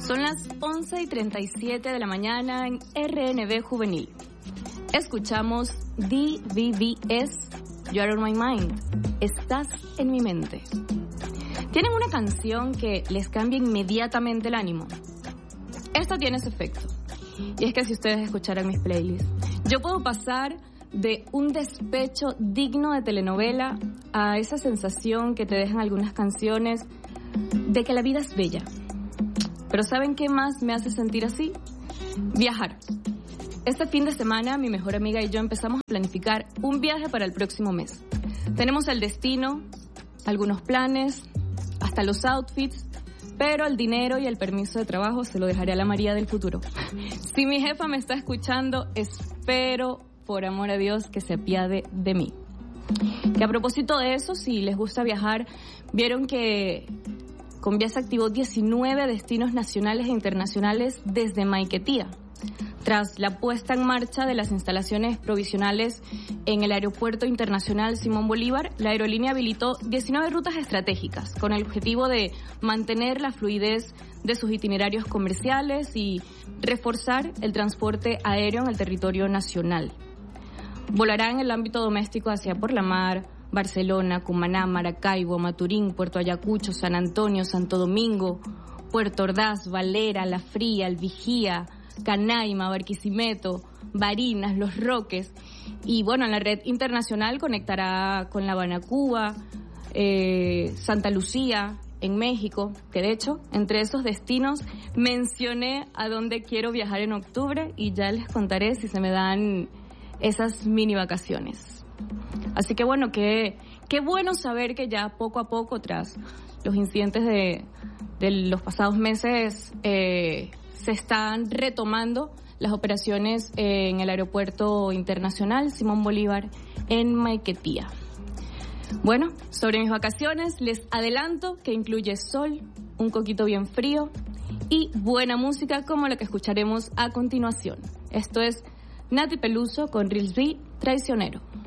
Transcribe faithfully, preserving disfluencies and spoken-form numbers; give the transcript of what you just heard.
Son las once y treinta y siete de la mañana en R N B Juvenil. Escuchamos D V D S, You Are On My Mind, Estás en mi mente. Tienen una canción que les cambia inmediatamente el ánimo. Esta tiene ese efecto. Y es que si ustedes escucharan mis playlists, yo puedo pasar de un despecho digno de telenovela a esa sensación que te dejan algunas canciones de que la vida es bella. Pero ¿saben qué más me hace sentir así? Viajar. Este fin de semana mi mejor amiga y yo empezamos a planificar un viaje para el próximo mes. Tenemos el destino, algunos planes, hasta los outfits, pero el dinero y el permiso de trabajo se lo dejaré a la María del futuro. Si mi jefa me está escuchando, espero, por amor a Dios, que se apiade de mí. Que a propósito de eso, si les gusta viajar, vieron que Conviasa activó diecinueve destinos nacionales e internacionales desde Maiquetía. Tras la puesta en marcha de las instalaciones provisionales en el Aeropuerto Internacional Simón Bolívar, la aerolínea habilitó diecinueve rutas estratégicas con el objetivo de mantener la fluidez de sus itinerarios comerciales y reforzar el transporte aéreo en el territorio nacional. Volará en el ámbito doméstico hacia por la mar, Barcelona, Cumaná, Maracaibo, Maturín, Puerto Ayacucho, San Antonio, Santo Domingo, Puerto Ordaz, Valera, La Fría, El Vigía, Canaima, Barquisimeto, Barinas, Los Roques. Y bueno, en la red internacional conectará con La Habana, Cuba, eh, Santa Lucía, en México, que de hecho, entre esos destinos mencioné a dónde quiero viajar en octubre y ya les contaré si se me dan esas mini vacaciones. Así que bueno, qué, qué bueno saber que ya poco a poco, tras los incidentes de, de los pasados meses, eh, se están retomando las operaciones en el Aeropuerto Internacional Simón Bolívar en Maiquetía. Bueno, sobre mis vacaciones les adelanto que incluye sol, un coquito bien frío y buena música como la que escucharemos a continuación. Esto es Nati Peluso con Reels B, Traicionero.